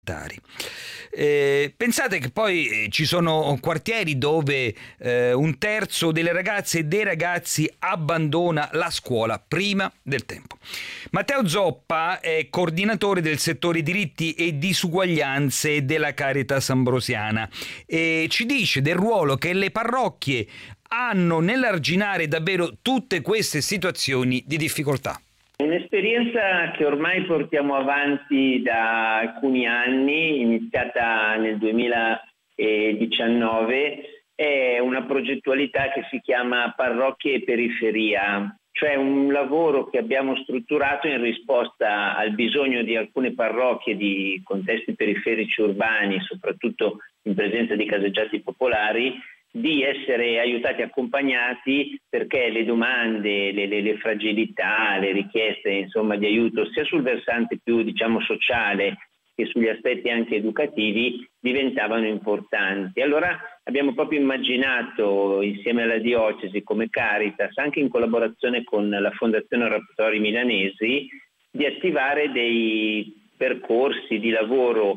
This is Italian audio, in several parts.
Pensate che poi ci sono quartieri dove un terzo delle ragazze e dei ragazzi abbandona la scuola prima del tempo. Matteo Zoppa è coordinatore del settore diritti e disuguaglianze della Caritas Ambrosiana e ci dice del ruolo che le parrocchie hanno nell'arginare davvero tutte queste situazioni di difficoltà. Un'esperienza che ormai portiamo avanti da alcuni anni, iniziata nel 2019, è una progettualità che si chiama Parrocchie e Periferia, cioè un lavoro che abbiamo strutturato in risposta al bisogno di alcune parrocchie di contesti periferici urbani, soprattutto in presenza di caseggiati popolari, di essere aiutati e accompagnati perché le domande, le fragilità, le richieste insomma di aiuto sia sul versante più sociale che sugli aspetti anche educativi diventavano importanti. Allora abbiamo proprio immaginato insieme alla diocesi come Caritas, anche in collaborazione con la Fondazione Oratori Milanesi, di attivare dei percorsi di lavoro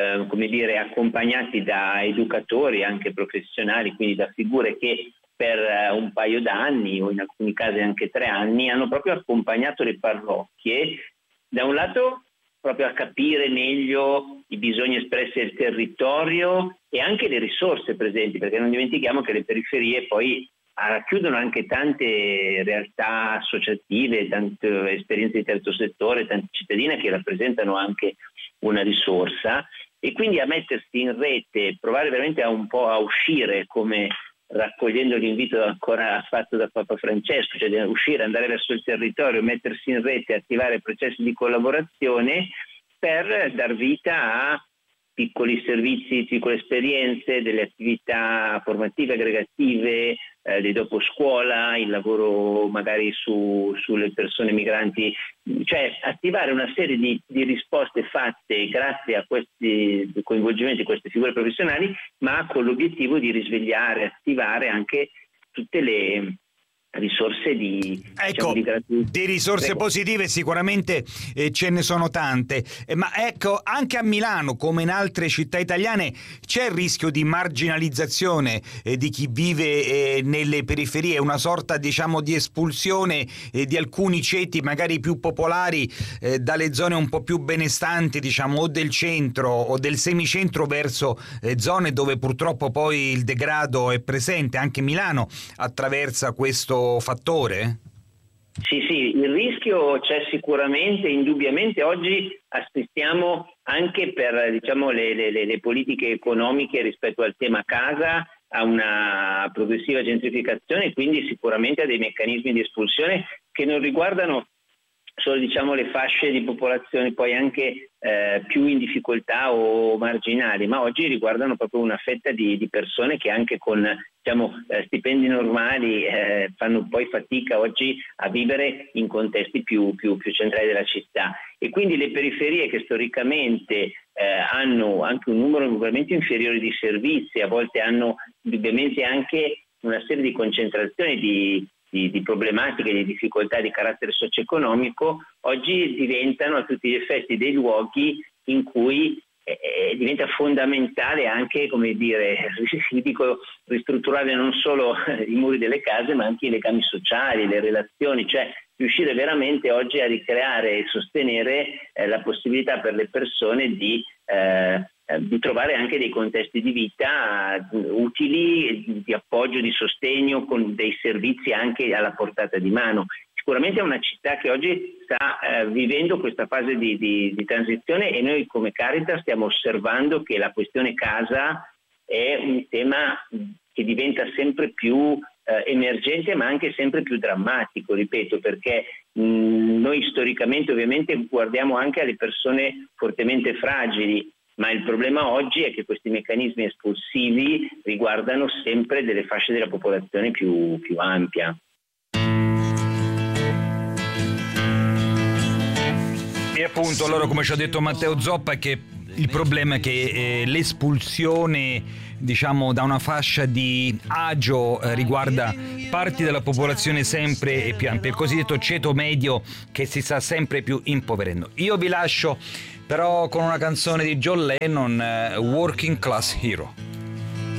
accompagnati da educatori anche professionali, quindi da figure che per un paio d'anni o in alcuni casi anche 3 anni hanno proprio accompagnato le parrocchie, da un lato proprio a capire meglio i bisogni espressi del territorio e anche le risorse presenti, perché non dimentichiamo che le periferie poi racchiudono anche tante realtà associative, tante esperienze di terzo settore, tante cittadine che rappresentano anche una risorsa, e quindi a mettersi in rete, provare veramente un po' a uscire, come raccogliendo l'invito ancora fatto da Papa Francesco, cioè di uscire, andare verso il territorio, mettersi in rete, attivare processi di collaborazione per dar vita a piccoli servizi, piccole esperienze, delle attività formative, aggregative, di dopo scuola, il lavoro magari sulle persone migranti, cioè attivare una serie di risposte fatte grazie a questi coinvolgimenti di queste figure professionali, ma con l'obiettivo di risvegliare, attivare anche tutte le risorse di risorse positive sicuramente ce ne sono tante, ma ecco, anche a Milano come in altre città italiane c'è il rischio di marginalizzazione di chi vive nelle periferie, una sorta di espulsione di alcuni ceti magari più popolari dalle zone un po' più benestanti o del centro o del semicentro verso zone dove purtroppo poi il degrado è presente. Anche Milano attraversa questo fattore? Sì, il rischio c'è sicuramente, indubbiamente. Oggi assistiamo anche per le politiche economiche rispetto al tema casa a una progressiva gentrificazione e quindi sicuramente a dei meccanismi di espulsione che non riguardano solo le fasce di popolazione poi anche più in difficoltà o marginali, ma oggi riguardano proprio una fetta di persone che anche con stipendi normali fanno poi fatica oggi a vivere in contesti più centrali della città, e quindi le periferie che storicamente hanno anche un numero ugualmente inferiore di servizi, a volte hanno indubbiamente anche una serie di concentrazioni di problematiche, di difficoltà di carattere socio-economico, oggi diventano a tutti gli effetti dei luoghi in cui diventa fondamentale anche, ristrutturare non solo i muri delle case ma anche i legami sociali, le relazioni, cioè riuscire veramente oggi a ricreare e sostenere la possibilità per le persone di trovare anche dei contesti di vita utili, di appoggio, di sostegno, con dei servizi anche alla portata di mano. Sicuramente è una città che oggi sta vivendo questa fase di transizione, e noi come Caritas stiamo osservando che la questione casa è un tema che diventa sempre più emergente, ma anche sempre più drammatico, ripeto, perché noi storicamente ovviamente guardiamo anche alle persone fortemente fragili, ma il problema oggi è che questi meccanismi espulsivi riguardano sempre delle fasce della popolazione più ampia. E appunto, allora, come ci ha detto Matteo Zoppa, che il problema è che l'espulsione da una fascia di agio riguarda parti della popolazione sempre più ampia, il cosiddetto ceto medio che si sta sempre più impoverendo. Io vi lascio però con una canzone di John Lennon, Working Class Hero.